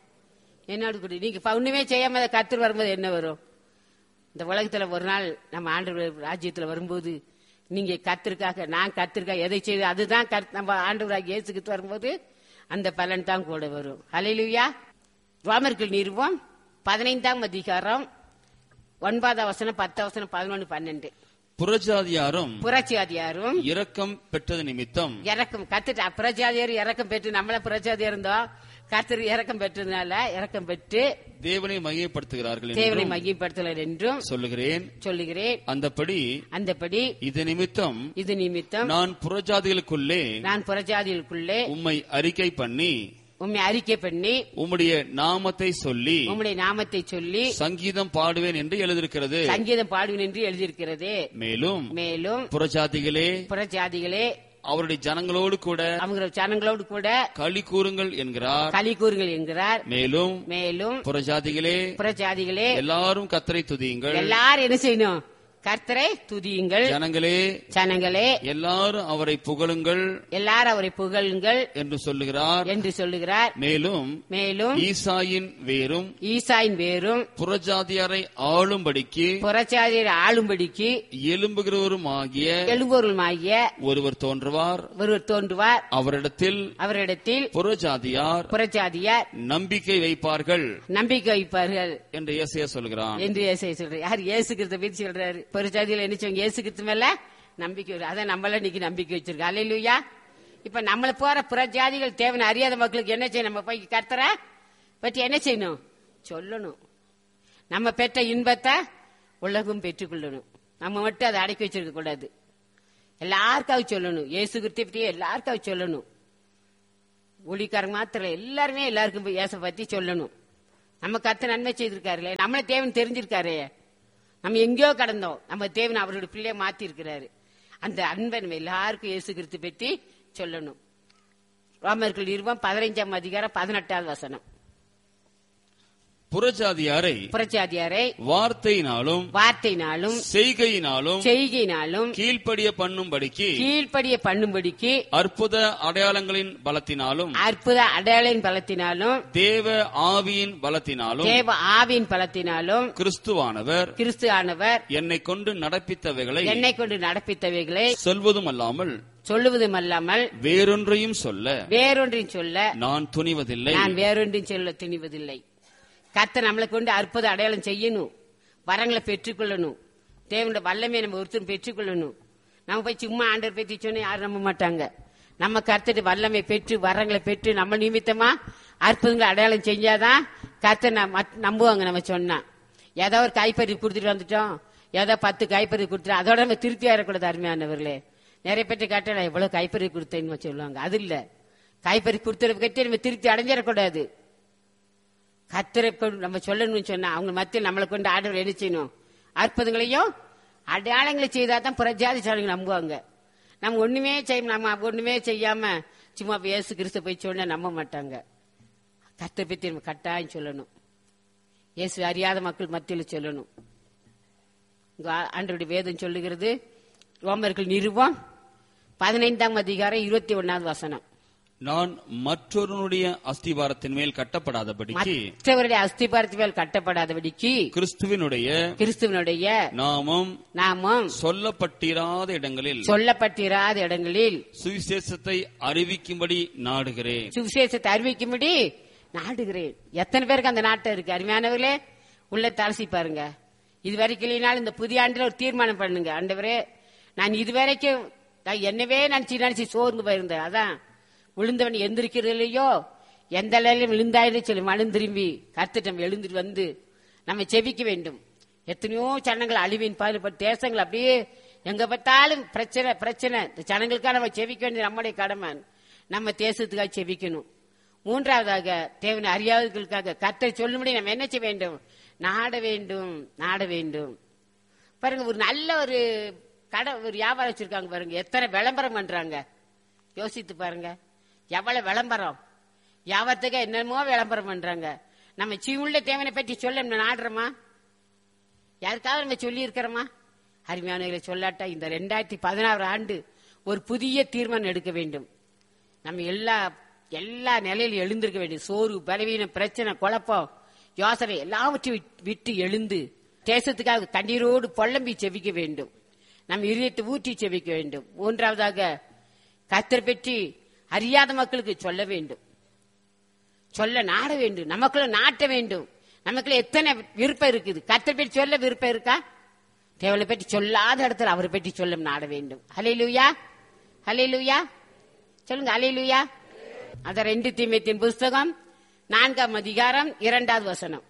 என்னோட கூட. நீங்க ஒண்ணுமே செய்யாம கத்திர வரும்போது என்ன வரும்? இந்த உலகத்துல ஒரு நாள் நம்ம ஆண்டவர் ராஜ்யத்துல வரும்போது நீங்க கத்திருக்காக நான் கத்திருக்கா எதை செய்து அதுதான் நம்ம ஆண்டவராக இயேசுக்கு வரும்போது அந்த பலன் தான் கூட வரும். அல்லேலூயா. ரோமர்கள் நிறுவம் பதினைந்தாம் அதிகாரம் ஒன்பதாம் வசனம் பத்தாம் வசனம் பதினொன்னு பன்னெண்டு. புறஜாதியாரும் புறஜாதியாரும் இரக்கம் பெற்றது நிமித்தம் இறக்கம் கத்துட்டு புறஜாதியாரும் இறக்கம் பெற்று நம்மள புறஜாதியா இருந்தோம். கர்த்தர் இறக்கம் பெற்றதுனால இறக்கம் பெற்று தேவனை மையப்படுத்துகிறார்கள் தேவனை மையப்படுத்தலாம் என்றும் சொல்லுகிறேன் சொல்லுகிறேன். அந்தபடி அந்தபடி இது நிமித்தம் இது நிமித்தம் நான் புறஜாதிகளுக்குள்ளே நான் புறஜாதிகளுக்குள்ளே உம்மை அறிக்கை பண்ணி உம்மை அறிக்கை பண்ணி உம்முடைய நாமத்தை சொல்லி உம்முடைய நாமத்தை சொல்லி சங்கீதம் பாடுவேன் என்று எழுதியிருக்கிறது. சங்கீதம் பாடுவேன் என்று எழுதியிருக்கிறது. மேலும் மேலும் புறஜாதிகளே புறஜாதிகளே அவருடைய ஜனங்களோடு கூட அவங்க ஜனங்களோடு கூட களி கூறுங்கள் என்கிறார். களி கூறுங்கள் என்கிறார். மேலும் மேலும் புறஜாதிகளே புறஜாதிகளே எல்லாரும் கர்த்தரை துதியுங்கள். எல்லாரும் என்ன செய்யணும்? கர்த்தரை துதியுங்கள். ஜனங்களே ஜனங்களே எல்லாரும் அவரை புகழுங்கள் எல்லாரும் அவரை புகழுங்கள் என்று சொல்லுகிறார் என்று சொல்லுகிறார். மேலும் மேலும் ஈசாயின் வேரும் ஈசாயின் வேரும் புறஜாதியாரை ஆளும்படிக்கு புறஜாதியரை ஆளும்படிக்கு எழும்புகிறவரும் ஆகிய எழும்பொருளும் ஆகிய ஒருவர் தோன்றுவார் ஒருவர் தோன்றுவார். அவரிடத்தில் அவரிடத்தில் புறஜாதியார் புறஜாதியார் நம்பிக்கை வைப்பார்கள் நம்பிக்கை வைப்பார்கள் என்று ஏசாயா சொல்கிறான். என்று ஏசாயா சொல்றார். யார்? இயேசு கிறிஸ்துவை பத்தி சொல்றாரு. புறஜாதியில என்ன செய்வாங்க? இயேசு கிறிஸ்து மேல நம்பிக்கை. அதான் நம்மள இன்னைக்கு நம்பிக்கை வச்சிருக்கோம். அல்லேலூயா. இப்ப நம்மள போற புறஜாதிகள் தேவனை அறியாத மக்களுக்கு என்ன செய்யணும்? நம்ம போய் கர்த்தரை பற்றி என்ன செய்யணும்? சொல்லணும். நம்ம பெற்ற இன்பத்தை உலகம் பெற்றுக்கொள்ளணும். நம்ம மட்டும் அதை அடக்கி வச்சிருக்க கூடாது. எல்லாருக்காவது சொல்லணும். இயேசு கிறிஸ்துவை பத்தி எல்லாருக்காவது சொல்லணும். ஊழியக்காரங்க மாத்திரம் எல்லாருமே எல்லாருக்கும் இயேசு பத்தி சொல்லணும். நம்ம கர்த்தர் நன்மை செய்திருக்காரு. நம்மள தேவன் தெரிஞ்சிருக்காரு. நம்ம எங்கேயோ கடந்தோம், நம்ம தேவன் அவருடைய பிள்ளைய மாத்தி இருக்கிறாரு. அந்த அன்பை நம்ம எல்லாருக்கும் இயேசு கிறிஸ்து பற்றி சொல்லணும். ரோமர்கள் நிருபம் பதினைஞ்சாம் அதிகாரம் பதினெட்டாவது வசனம். புறஜாதியாரை புறஜாதியாரை வார்த்தையினாலும் வார்த்தையினாலும் செய்கையினாலும் செய்கையினாலும் கீழ்ப்படிய பண்ணும்படிக்கு கீழ்ப்படிய பண்ணும்படிக்கு அற்புத அடையாளங்களின் பலத்தினாலும் அற்புத அடையாளின் பலத்தினாலும் தேவ ஆவியின் பலத்தினாலும் தேவ ஆவியின் பலத்தினாலும் கிறிஸ்துவானவர் கிறிஸ்து ஆனவர் என்னை கொண்டு நடப்பித்தவைகளை என்னை கொண்டு நடப்பித்தவைகளை சொல்வதும் அல்லாமல் சொல்லுவதும் அல்லாமல் வேறொன்றையும் சொல்ல வேறொன்றையும் சொல்ல நான் துணிவதில்லை. நான் வேறொன்றையும் சொல்ல துணிவதில்லை. கர்த்தர் நம்மளை கொண்டு அற்புத அடையாளம் செய்யணும், வரங்களை பெற்றுக்கொள்ளணும், தேவனுடைய வல்லமையை நம்ம ஒருத்தரும் பெற்றுக்கொள்ளணும். நம்ம போய் சும்மா ஆண்டவர் பற்றி சொன்னா யாரும் நம்ப மாட்டாங்க. நம்ம கர்த்தர் வல்லமை பெற்று வரங்களை பெற்று நம்ம நிமித்தமா அற்புதங்களை அடையாளம் செஞ்சாதான் கர்த்தர் நம்புவாங்க. நம்ம சொன்னா ஏதோ ஒரு கைப்பறி கொடுத்துட்டு வந்துட்டோம், ஏதோ பத்து கைப்பறி கொடுத்துட்டு அதோட நம்ம திருப்தி ஆயிடக்கூடாது. அருமையானவர்களே, நிறைய பேர் கேட்டா நான் எவ்வளவு கைப்பறி கொடுத்தேன்னு சொல்லுவாங்க. அது இல்ல, கைப்பறி கொடுத்தத கட்டி நம்ம திருப்தி அடைஞ்சிடக்கூடாது. கர்த்தரை நம்ம சொல்லணும்னு சொன்னா அவங்க மத்தியில் நம்மளை கொண்டு ஆண்டவர் என்ன செய்யணும், அற்புதங்களையும் அடையாளங்களை செய்தாதான் புறஜாதி சாலைங்க நம்புவாங்க. நம்ம ஒண்ணுமே செய்ய நம்ம ஒண்ணுமே செய்யாம சும்மா இயேசு கிறிஸ்து போய் சொன்னா நம்ப மாட்டாங்க. கர்த்தரை பத்தி நம்ம கட்டாயம் சொல்லணும், இயேசு அறியாத மக்கள் மத்தியில் சொல்லணும். ஆண்டவருடைய வேதம் சொல்லுகிறது, ரோமர்கள் நிருபம் பதினைந்தாம் அதிகாரம் இருபத்தி ஒன்னாவது வசனம். நான் மற்றொருடைய அஸ்திபாரத்தின் மேல் கட்டப்படாதபடிக்கு மற்றவருடைய அஸ்திபாரத்தின் மேல் கட்டப்படாதபடிக்கு கிறிஸ்துவினுடைய கிறிஸ்துவனுடைய நாமம் நாமம் சொல்லப்பட்டிராத இடங்களில் சொல்லப்பட்டிராத இடங்களில் சுவிசேஷத்தை அறிவிக்கும்படி நாடுகிறேன். சுவிசேஷத்தை அறிவிக்கும்படி நாடுகிறேன். எத்தனை பேருக்கு அந்த நாட்டம் இருக்கு? அருமையானவர்களே, உள்ள தலசி பாருங்க. இதுவரைக்கும் இல்லைனாலும் இந்த புதிய ஆண்டுல ஒரு தீர்மானம் பண்ணுங்க. ஆண்டவரே, நான் இதுவரைக்கும் என்னவே நினைச்சு நினைச்சு சோர்ந்து போயிருந்தேன். அதான் விழுந்தவன் எந்திரிக்கிறதுலையோ எந்த அளவிலும் விழுந்தாயிரம் சொல்லி மனம் திரும்பி கர்த்தர் எழுந்துட்டு வந்து நம்ம செபிக்க வேண்டும். எத்தனையோ ஜனங்கள் அழிவின் பாதுகாப்பு தேசங்கள் அப்படியே எங்க பார்த்தாலும் பிரச்சனை பிரச்சனை. இந்த ஜனங்களுக்காக நம்ம செபிக்க வேண்டிய நம்முடைய கடமை. நம்ம தேசத்துக்காக செபிக்கணும். மூன்றாவதாக தேவனை அறியாதவர்களுக்காக கர்த்தர் சொல்லும்படி நம்ம என்ன செய்ய வேண்டும்? நாட வேண்டும், நாட வேண்டும். பாருங்க, ஒரு நல்ல ஒரு கடை ஒரு வியாபாரம் வச்சிருக்காங்க பாருங்க, எத்தனை விளம்பரம் பண்றாங்க. யோசித்து பாருங்க, எவ்வளவு விளம்பரம். வியாபாரத்துக்கு என்னமோ விளம்பரம் பண்றாங்க. நம்ம சீவுள்ள தேவனை பற்றி சொல்ல நாடுறோமா? யாருக்காவது நம்ம சொல்லி இருக்கிறோமா? அருமையானவர்களை சொல்லாட்டா இந்த ரெண்டாயிரத்தி பதினாறு ஆண்டு ஒரு புதிய தீர்மானம் எடுக்க வேண்டும். நம்ம எல்லா எல்லா நிலையிலும் எழுந்திருக்க வேண்டும். சோறு, பலவீனம், பிரச்சனை, குழப்பம், யோசனை எல்லாவற்றையும் விட்டு எழுந்து தேசத்துக்காக கண்ணீரோடு பொல்லம்பி செவிக்க வேண்டும். நம்ம இதயத்தை ஊற்றி செவிக்க வேண்டும். மூன்றாவதாக கர்த்தரை பற்றி அறியாத மக்களுக்கு சொல்ல வேண்டும், சொல்ல நாட வேண்டும், நமக்குள்ள நாட்ட வேண்டும். நமக்குள்ள எத்தனை விருப்பம் இருக்குது? கர்த்தரை பற்றி சொல்ல விருப்பம் இருக்கா? தேவனை பற்றி சொல்லாத இடத்துல அவரை பற்றி சொல்ல நாட வேண்டும். ஹல்லேலூயா, ஹல்லேலூயா சொல்லுங்க, ஹல்லேலூயா. அத ரெண்டு தீமோத்தேயுவின் புஸ்தகம் நான்காம் அதிகாரம் இரண்டாவது வசனம்.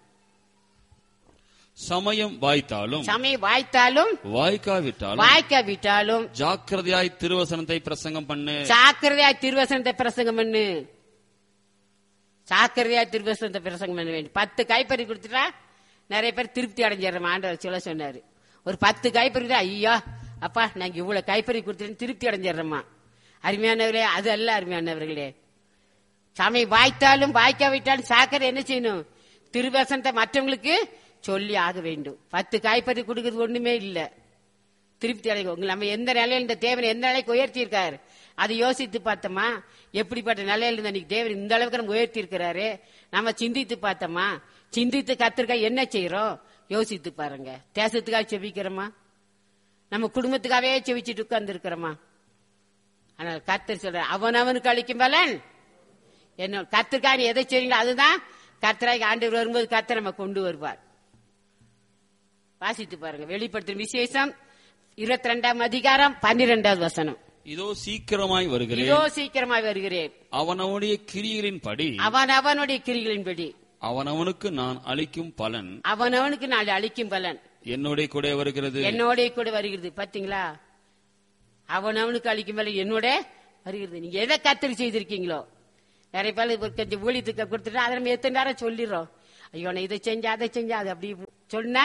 சமயம் வாய்த்தாலும் சமயம் வாய்த்தாலும் வாய்க்காவிட்டாலும் வாய்க்காவிட்டாலும் ஜாக்கிரதையாய் திருவசனத்தை பிரசங்கம் பண்ணு. ஜாக்கிரதையாய் திருவசனத்தை பிரசங்கம் பண்ணு. ஜாக்கிரதையாய் திருவசனத்தை பிரசங்கம் பண்ண வேண்டும். பத்து கைப்பறி கொடுத்துட்டா நிறைய பேர் திருப்தி அடைஞ்சிடறோம். ஆண்டவர் சொல்ல சொன்னாரு, ஒரு பத்து கைப்பறி ஐயா அப்பா நாங்க இவ்வளவு கைப்பறி கொடுத்துட்டு திருப்தி அடைஞ்சிடறோமா? அருமையானவர்களே, அது அல்ல. அருமையானவர்களே, சமயம் வாய்த்தாலும் வாய்க்காவிட்டாலும் சாக்கரை என்ன செய்யணும்? திருவசனத்தை மற்றவங்களுக்கு சொல்லி ஆக வேண்டும். பத்து காய்ப்பறி கொடுக்கறது ஒண்ணுமே இல்ல. திருப்தி அடைங்க. நம்ம எந்த நிலையில இந்த தேவன் எந்த நிலைக்கு உயர்த்தி இருக்காரு அதை யோசித்து பார்த்தோமா? எப்படிப்பட்ட நிலையில இருந்த தேவன் இந்த அளவுக்கு நம்ம உயர்த்தி இருக்கிறாரு. நம்ம சிந்தித்து பார்த்தோமா? சிந்தித்து கத்திருக்கா என்ன செய்யறோம் யோசித்து பாருங்க. தேசத்துக்காக செவிக்கிறோமா? நம்ம குடும்பத்துக்காகவே செவிச்சுட்டு உட்கார்ந்து இருக்கிறோமா? ஆனால் கர்த்தர் சொல்ற அவன் அவனுக்கு அளிக்கும் பலன் என்ன. கர்த்தருக்காக எதை செய்றீங்களோ அதுதான் கர்த்தராக ஆண்டவர் வரும்போது கர்த்தர் நம்ம கொண்டு வருவார். வாசித்து பாருங்க, வெளிப்படுத்தும் விசேஷம் இருபத்தி ரெண்டாம் அதிகாரம் பன்னிரெண்டாவது வசனம். இதோ சீக்கிரமாய் வருகிறேன், இதோ சீக்கிரமாய் வருகிறேன், அவனவனுடைய கிரிகளின் படி அவன் அவனுடைய கிரிகளின் படி அவனவனுக்கு நான் அளிக்கும் பலன் அவனவனுக்கு நான் அளிக்கும் பலன் என்னோட கூட வருகிறது, என்னோட கூட வருகிறது. பாத்தீங்களா? அவனவனுக்கு அளிக்கும் பலன் என்னோட வருகிறது. நீங்க எதை கத்தரி செய்திருக்கீங்களோ, நிறைய பேர் கொஞ்சம் ஊழியத்துக்கு கொடுத்துட்டு அதை நம்ம எத்தனை நேரம் சொல்லிடுறோம். ஐயோ நான் இதை செஞ்சா அதை செஞ்சா அது அப்படி சொன்னா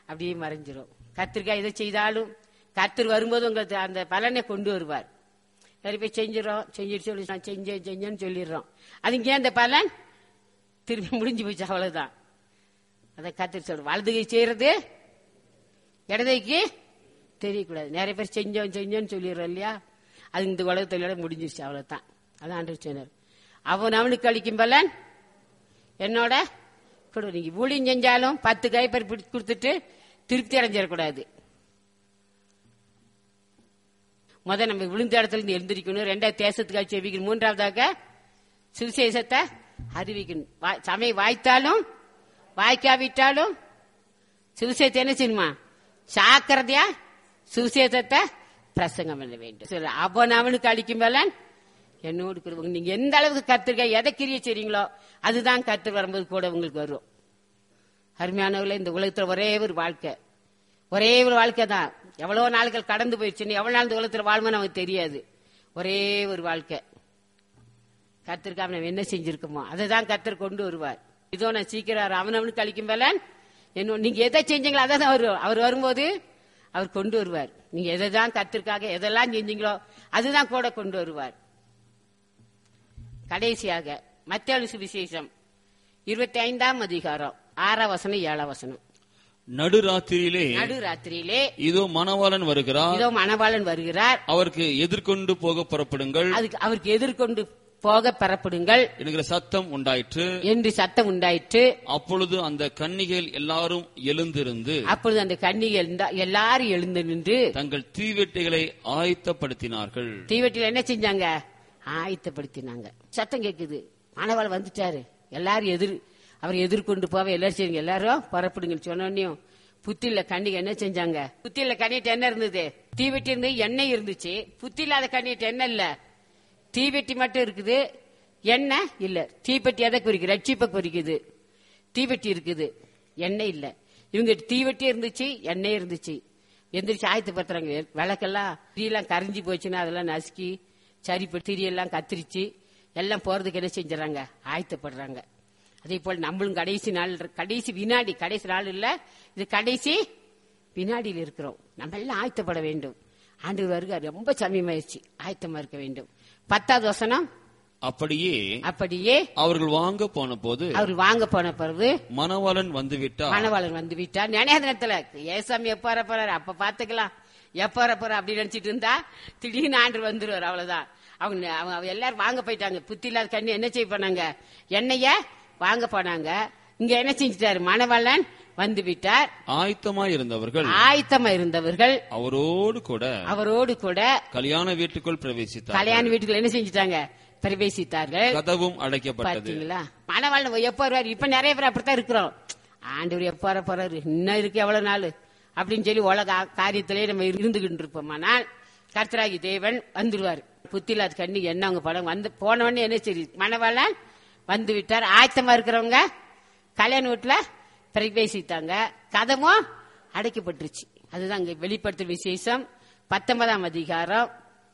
அப்படியே மறைஞ்சிரும். கத்திரிக்காய் எதை செய்தாலும் கர்த்தர் வரும்போது உங்களுக்கு அந்த பலனை கொண்டு வருவார். நிறைய பேர் செஞ்சிடறோம், செஞ்சுட்டு சொல்லி நான் செஞ்சேன் செஞ்சேன்னு சொல்லிடுறோம். அதுக்கு ஏன் அந்த பலன் திரும்பி முடிஞ்சு போச்சு, அவ்வளவுதான். அதை கத்திரி சொல்ற வலதுகை செய்யறது இடதைக்கு தெரியக்கூடாது. நிறைய பேர் செஞ்சோம் செஞ்சோன்னு சொல்லிடுறோம் இல்லையா, அது இந்த உலகத்தோட முடிஞ்சிருச்சு, அவ்வளவுதான். அதான் ஆண்டவர் சொன்னார், அவன் அவனுக்கு அளிக்கும் பலன் என்னோட கொடு. நீங்க ஊழியம் செஞ்சாலும் பத்து கைப்பறி பிடிச்சு கொடுத்துட்டு திருப்தி அடைஞ்சிடக்கூடாது. முத நம்ம விழுந்த இடத்துல இருந்து எழுந்திருக்கணும். ரெண்டாவது தேசத்துக்காக செவிக்கணும். மூன்றாவதாக சுவிசேஷத்தை அறிவிக்கணும். சமயம் வாய்த்தாலும் வாய்க்காவிட்டாலும் சுவிசேஷத்தை என்ன செய்யணுமா, சாக்கிரதையா சுவிசேஷத்தை பிரசங்கம் பண்ண வேண்டும். அவன் அவனுக்கு அளிக்கும் பலன் என்னோடு கூட. நீங்க எந்த அளவுக்கு கத்திரிக்காய் எதை கிரிய செய்றீங்களோ அதுதான் கர்த்தர் வரும்போது கூட உங்களுக்கு வரும். அருமையானவர்களே, இந்த உலகத்துல ஒரே ஒரு வாழ்க்கை, ஒரே ஒரு வாழ்க்கை தான். எவ்வளவு நாட்கள் கடந்து போயிடுச்சுன்னு எவ்வளவு நாள் இந்த உலகத்துல வாழ்மோ நமக்கு தெரியாது. ஒரே ஒரு வாழ்க்கை. கர்த்தருக்காக நம்ம என்ன செஞ்சிருக்கோமோ அதை தான் கர்த்தர் கொண்டு வருவார். இதோ நான் சீக்கிரம் அவனவனுக்கு அளிக்கும் பலன் என்ன. நீங்க எதை செஞ்சீங்களோ அதை தான் வரும். அவர் வரும்போது அவர் கொண்டு வருவார். நீங்க எதை தான் கர்த்தருக்காக எதெல்லாம் செஞ்சீங்களோ அதுதான் கூட கொண்டு வருவார். கடைசியாக மத்தேயு சுவிசேஷம் இருபத்தி ஐந்தாம் அதிகாரம் ஆறாம் வசனம் ஏழாம் வசனம். நடுராத்திரியிலே நடுராத்திரியிலே இதோ மணவாளன் வருகிறார், இதோ மணவாளன் வருகிறார், அவருக்கு எதிர்கொண்டு போக புறப்படுங்கள், அதுக்கு அவருக்கு எதிர்கொண்டு போக பெறப்படுங்கள் என்கிற சத்தம் உண்டாயிற்று என்று சத்தம் உண்டாயிற்று. அப்பொழுது அந்த கன்னிகைகள் எல்லாரும் எழுந்திருந்து அப்பொழுது அந்த கன்னிகைகள் எல்லாரும் எழுந்து நின்று தங்கள் தீவெட்டிகளை ஆயத்தப்படுத்தினார்கள். தீவெட்டில என்ன செஞ்சாங்க, ஆயத்தப்படுத்தினாங்க. சத்தம் கேக்குது, மணவாளன் வந்துட்டாரு, எல்லாரும் எதிர் அவர் எதிர்கொண்டு போவ எல்லாரும் செய்யுங்க, எல்லாரும் புறப்படுங்க சொன்னோன்னையும் புத்தியில கண்ணிக்கு என்ன செஞ்சாங்க, புத்தியில கண்ணிட்டு என்ன இருந்தது, தீவெட்டி இருந்து எண்ணெய் இருந்துச்சு. புத்தி இல்லாத கண்ணிட்டு என்ன இல்ல, தீவெட்டி மட்டும் இருக்குது, எண்ணெய் இல்ல. தீப்பெட்டி எதை குறிக்குது, ரட்சிப்பை குறிக்குது. தீவெட்டி இருக்குது, எண்ணெய் இல்ல. இவங்க தீவெட்டி இருந்துச்சு, எண்ணெய் இருந்துச்சு. எந்திரிச்சு ஆயத்தப்படுத்துறாங்க. விளக்கெல்லாம் திரியெல்லாம் கரைஞ்சி போச்சுன்னா அதெல்லாம் நசுக்கி சரிப்பட்டு திரியெல்லாம் கத்திரிச்சு எல்லாம் போறதுக்கு என்ன செஞ்சாங்க, ஆயத்தப்படுறாங்க. அதே போல நம்மளும் கடைசி நாள், கடைசி வினாடி, கடைசி நாள் இல்ல, இது கடைசி வினாடியில் இருக்கிறோம். நம்ம எல்லாம் ஆயத்தப்பட வேண்டும். ஆண்டவர் வருக ரொம்ப சமயமாயிருச்சு, ஆயத்தமா இருக்க வேண்டும். பத்தாவது வசனம். அப்படியே அப்படியே அவர்கள் வாங்க போன போது அவர் வாங்க போன பிறகு மணவாளன் வந்து விட்டார். மணவாளன் வந்து விட்டார். நினையாத நேரத்துல ஏசாமி எப்ப வர போறாரு, அப்ப பாத்துக்கலாம், எப்ப வர போற அப்படி நினைச்சிட்டு இருந்தா திடீர்னு ஆண்டு வந்துருவார். அவ்வளவுதான். அவங்க அவங்க எல்லாரும் வாங்க போயிட்டாங்க. புத்தி இல்லாத கண்ணி என்ன செய்ய போனாங்க, எண்ணெய வாங்க போனாங்க. இங்க என்ன செஞ்சிட்டாரு, மணவாளன் வந்து விட்டார். ஆயத்தமா இருந்தவர்கள் ஆயத்தமா இருந்தவர்கள் அவரோடு கூட அவரோடு கூட கல்யாண வீட்டுக்குள் பிரவேசித்தார். கல்யாண வீட்டுக்குள்ள என்ன செஞ்சிட்டாங்க, பிரவேசித்தார்கள். கதவும் அடைக்கப்பட்டது. பாத்தீங்களா, மணவாளன் எப்ப வருவாரு. இப்ப நிறைய பேர் அப்படித்தான் இருக்கிறோம். ஆண்டவர் எப்ப வர போறாரு, இன்னும் இருக்கு எவ்வளவு நாள் அப்படின்னு சொல்லி உலக காரியத்திலே நம்ம இருந்துகிட்டு இருப்போமானால் கர்த்தராகி தேவன் வந்துருவாரு. புத்தியில்லாத கண்ணி என்ன அவங்க படம் வந்து போனவொடனே என்ன சரி, மணவாளன் வந்து விட்டார். ஆயத்தமா இருக்கிறவங்க கல்யாண வீட்டுல பிரவேசித்தாங்க, கதவும் அடைக்கப்பட்டுருச்சு. அதுதான் அங்க வெளிப்படுத்தும் விசேஷம் பத்தொன்பதாம் அதிகாரம்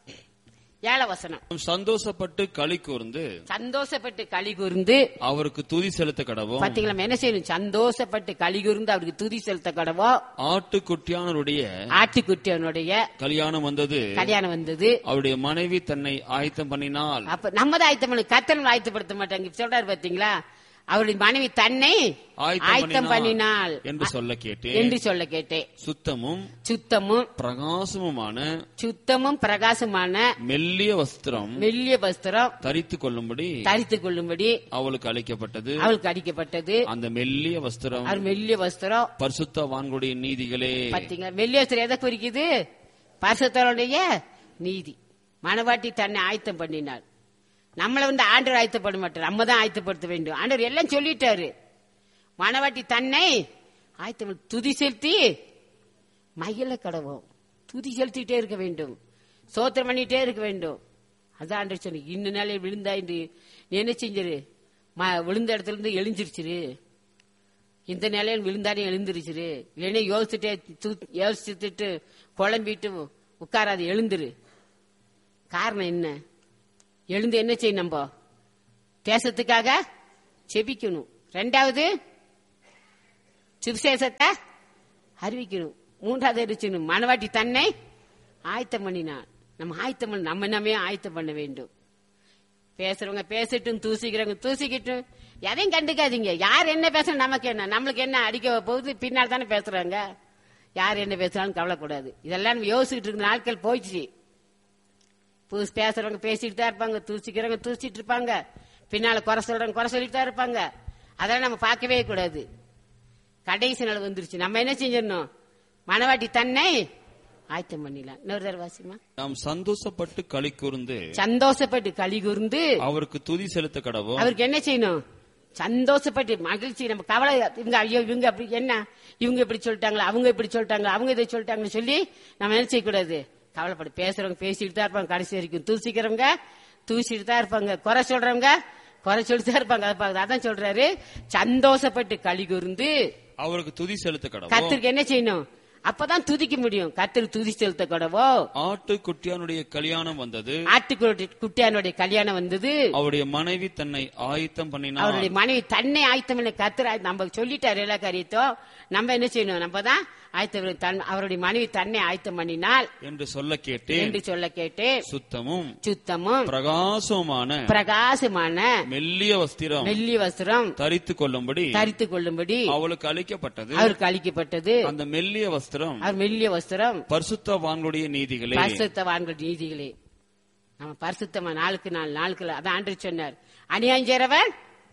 ஏழாம் வசனம். சந்தோஷப்பட்டு களி கூர்ந்து சந்தோஷப்பட்டு களி கூர்ந்து அவருக்கு துதி செலுத்த கடவோம். பாத்தீங்களா, என்ன செய்யணும், சந்தோஷப்பட்டு களி கூர்ந்து அவருக்கு துதி செலுத்த கடவோம். ஆட்டுக்குட்டியானுடைய ஆட்டுக்குட்டியானுடைய கல்யாணம் வந்தது கல்யாணம் வந்தது. அவருடைய மனைவி தன்னை ஆயத்தம் பண்ணினால். அப்ப நம்ம தான் ஆயத்தம் பண்ணி, கர்த்தர் ஆயத்தப்படுத்த மாட்டாங்க. சொல்றாரு பாத்தீங்களா, அவருடைய மனைவி தன்னை ஆயத்தம் பண்ணினாள் என்று சொல்ல கேட்டேன் என்று சொல்ல கேட்டேன். சுத்தமும் சுத்தமும் பிரகாசமுமான சுத்தமும் பிரகாசமான மெல்லிய வஸ்திரம் மெல்லிய வஸ்திரம் தரித்துக் கொள்ளும்படி தரித்துக் கொள்ளும்படி அவளுக்கு அளிக்கப்பட்டது. அவளுக்கு அளிக்கப்பட்டது. அந்த மெல்லிய வஸ்திரம் அவர் மெல்லிய வஸ்திரம் பரிசுத்தவான்களுடைய நீதிகளே. பாத்தீங்களா, மெல்லிய வஸ்திரம் எதை குறிக்குது, பரிசுத்தருடைய நீதி. மணவாட்டி தன்னை ஆயத்தம் பண்ணினாள். நம்மள வந்து ஆண்டவர் ஆயத்தப்பட மாட்டார், நம்ம தான் ஆயத்தப்படுத்த வேண்டும். ஆண்டவர் எல்லாம் சொல்லிட்டாரு. மணவாட்டி தன்னை ஆயத்தம் துதி செலுத்தி மகிழ கடவோம். துதி செலுத்திட்டே இருக்க வேண்டும், சோத்திரம் பண்ணிட்டே இருக்க வேண்டும். அதான் ஆண்டவர் சொன்ன, இன்ன நாளே விழுந்தா இன்று என்ன செஞ்சிரு, விழுந்த இடத்துல இருந்து எழுந்திருச்சிரு. இந்த நிலையில் விழுந்தானே எழுந்திருச்சிரு. இல்லைன்னா யோசிச்சுட்டே யோசிச்சுட்டு குழம்பிட்டு உட்காராது, எழுந்துரு. காரணம் என்ன, எழுந்து என்ன செய்யணும், நம்ம தேசத்துக்காக செபிக்கணும். ரெண்டாவது சுவிசேஷத்தை அறிவிக்கணும். மூன்றாவது அறிவிச்சணும், மனவாட்டி தன்னை ஆயத்தம் பண்ணினான். நம்ம ஆயத்தம் பண்ண நம்ம என்னமே ஆயத்தம் பண்ண வேண்டும். பேசுறவங்க பேசட்டும், தூசிக்கிறவங்க தூசிக்கிட்டும், எதையும் கண்டுக்காதீங்க. யார் என்ன பேசணும் நமக்கு என்ன, நம்மளுக்கு என்ன அடிக்க போகுது, பின்னால் தானே பேசுறாங்க. யார் என்ன பேசுறாலும் கவலைக்கூடாது. இதெல்லாம் நம்ம யோசிச்சுட்டு இருக்க நாட்கள் போயிடுச்சு. புதுசு பேசுறவங்க பேசிட்டு தான் இருப்பாங்க, தூசிக்கிறவங்க தூசிட்டு இருப்பாங்க, பின்னால குறை சொல்றவங்க குறை சொல்லிட்டு தான் இருப்பாங்க. அதெல்லாம் நம்ம பார்க்கவே கூடாது. கடைசி நாள் வந்துருச்சு. நம்ம என்ன செஞ்சிடணும், மனவாட்டி தன்னை ஆயத்தம் பண்ணிடலாம். இன்னொரு தடவை வாசிமா. நாம் சந்தோஷப்பட்டு களி கூர்ந்து சந்தோஷப்பட்டு களி கூர்ந்து அவருக்கு துதி செலுத்த கடவோம். அவருக்கு என்ன செய்யணும், சந்தோஷப்பட்டு மகிழ்ச்சி. நம்ம கவலை, இவங்க ஐயோ இவங்க அப்படி என்ன, இவங்க இப்படி சொல்லிட்டாங்களா, அவங்க இப்படி சொல்லிட்டாங்களா, அவங்க இதை சொல்லிட்டாங்கன்னு சொல்லி நம்ம என்ன செய்யக்கூடாது, கவலைப்படு. பேசுறவங்க பேசிட்டு தான் இருப்பாங்க, கடைசி வரைக்கும் தூசிக்கிறவங்க தூசிட்டு தான் இருப்பாங்க, குறை சொல்றவங்க குறை சொல்லிட்டு தான் இருப்பாங்க. அதான் சொல்றாரு, சந்தோஷப்பட்டு களி கூர்ந்து அவருக்கு துதி செலுத்த கடவோம். கர்த்தருக்கு என்ன செய்யணும், அப்பதான் துதிக்க முடியும். கர்த்தருக்கு துதி செலுத்த கடவோ. ஆட்டு குட்டியானுடைய கல்யாணம் வந்தது, ஆட்டு குட்டியானுடைய கல்யாணம் வந்தது. அவருடைய மனைவி தன்னை ஆயத்தம் பண்ணினார். அவருடைய மனைவி தன்னை ஆயத்தம் பண்ண கர்த்தர் நம்ம சொல்லிட்டாரு எல்லா காரியத்தையும். நம்ம என்ன செய்யணும், நம்ம தான் ஆயத்தம். அவருடைய மனைவி தன்னை ஆயத்தம் பண்ணினால் என்று சொல்ல கேட்டேன் என்று சொல்ல கேட்டேன். சுத்தமும் சுத்தமும் பிரகாசமான பிரகாசமான மெல்லிய வஸ்திரம் மெல்லிய வஸ்திரம் தரித்து கொள்ளும்படி தரித்து கொள்ளும்படி அவளுக்கு அளிக்கப்பட்டது. அவருக்கு அளிக்கப்பட்டது. அந்த மெல்லிய வஸ்திரம் அவர் மெல்லிய வஸ்திரம் பரிசுத்தவான்களுடைய நீதிகளே, பரிசுத்தவான்களுடைய நீதிகளே. நம்ம பரிசுத்தமா நாளுக்கு நாள் நாளுக்கு அதான் ஆண்டவர் சொன்னார், அநியாயம் செய்றவன்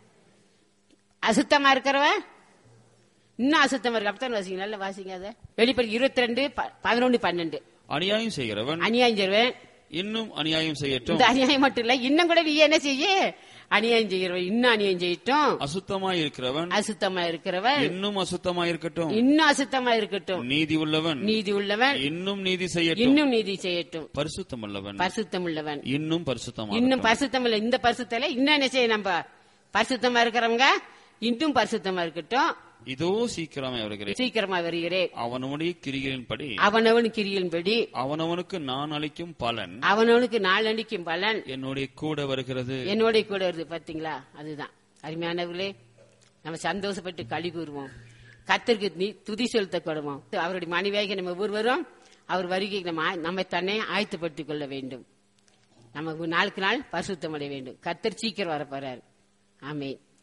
அசுத்தமா இருக்கிறவன் இன்னும் அசுத்தமா இருக்கு. அப்படித்தான் வாசிங்க, நல்ல வாசிங்க. அதை வெளிப்படை இருபத்தி ரெண்டு பதினொன்னு பன்னெண்டு. அநியாயம் செய்கிறவன் அநியாயம் செய்றவன் இன்னும் அநியாயம் செய்யட்டும். இந்த அநியாயம் மட்டும் இல்ல, இன்னும் கூட நீ என்ன செய்ய, அநியாயம் செய்கிறவன் இன்னும் அநியாயம் செய்யட்டும். அசுத்தமா இருக்கிறவன் அசுத்தமா இருக்கிறவன் இன்னும் அசுத்தமா இருக்கட்டும். இன்னும் அசுத்தமா இருக்கட்டும். நீதி உள்ளவன் நீதி உள்ளவன் இன்னும் நீதி செய்யட்டும். இன்னும் நீதி செய்யட்டும். பரிசுத்தம் உள்ளவன் பரிசுத்தம் உள்ளவன் இன்னும் பரிசுத்தமா இன்னும் பரிசுத்தம் இல்ல. இந்த பரிசுத்தல இன்னும் என்ன செய்ய, நம்ம பரிசுத்தமா இருக்கிறவங்க இன்னும் பரிசுத்தமா இருக்கட்டும். இதோ சீக்கிரமே வருகிறேன், சீக்கிரமா வருகிறேன். அவனவனுடைய கிரிகளின்படி அவனவன் கிரிகளின்படி அவனவனுக்கு நான் அளிக்கும் பலன் அவனவனுக்கு நாள் அளிக்கும் பலன் என்னுடைய கூட வருகிறது. என்னோட கூட வருது. பாத்தீங்களா, அதுதான் அருமையானவர்களே. நம்ம சந்தோஷப்பட்டு களி கூறுவோம், கர்த்தருக்கு துதி செலுத்த கொடுவோம். அவருடைய மனைவியாக நம்ம ஒவ்வொருவரும் அவர் வருகை நம்ம நம்ம தன்னை ஆயத்தப்படுத்திக் கொள்ள வேண்டும். நம்ம நாளுக்கு நாள் பரிசுத்தம் அடைய வேண்டும். கர்த்தர் சீக்கிரம் வரப்போறார். ஆமென்.